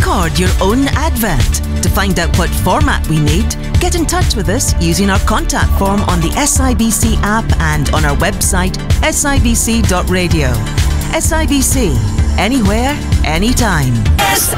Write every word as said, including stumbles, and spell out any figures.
record your own advert. To find out what format we need, get in touch with us using our contact form on the S I B C app and on our website S I B C dot radio. S I B C, anywhere, anytime. S